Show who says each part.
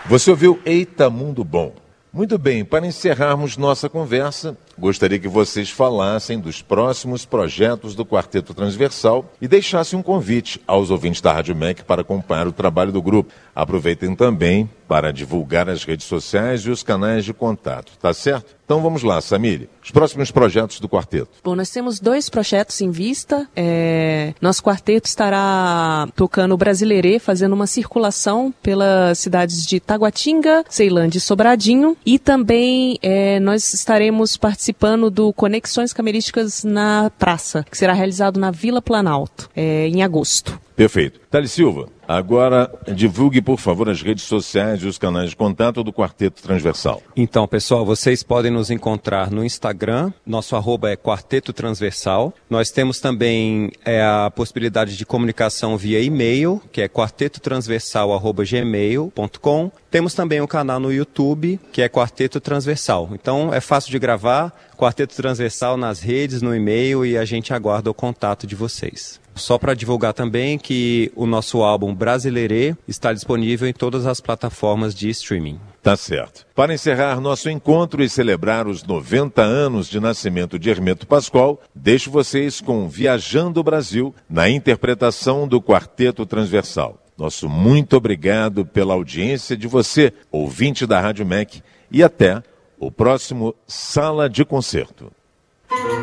Speaker 1: Você ouviu Eita Mundo Bom. Muito bem, para encerrarmos nossa conversa, gostaria que vocês falassem dos próximos projetos do Quarteto Transversal e deixassem um convite aos ouvintes da Rádio MEC para acompanhar o trabalho do grupo. Aproveitem também para divulgar as redes sociais e os canais de contato, tá certo? Então vamos lá, Samília, os próximos projetos do quarteto.
Speaker 2: Bom, nós temos 2 projetos em vista. Nosso quarteto estará tocando o Brasileirê, fazendo uma circulação pelas cidades de Taguatinga, Ceilândia e Sobradinho. E também nós estaremos participando do Conexões Camerísticas na Praça, que será realizado na Vila Planalto, em agosto.
Speaker 1: Perfeito. Thales Silva, agora divulgue, por favor, as redes sociais e os canais de contato do Quarteto Transversal.
Speaker 3: Então, pessoal, vocês podem nos encontrar no Instagram, nosso @ é Quarteto Transversal. Nós temos também a possibilidade de comunicação via e-mail, que é quartetotransversal@gmail.com. Temos também um canal no YouTube, que é Quarteto Transversal. Então, é fácil de gravar, Quarteto Transversal nas redes, no e-mail, e a gente aguarda o contato de vocês. Só para divulgar também que o nosso álbum Brasileirê está disponível em todas as plataformas de streaming.
Speaker 1: Tá certo. Para encerrar nosso encontro e celebrar os 90 anos de nascimento de Hermeto Pascoal, deixo vocês com Viajando o Brasil, na interpretação do Quarteto Transversal. Nosso muito obrigado pela audiência de você, ouvinte da Rádio MEC, e até o próximo Sala de Concerto.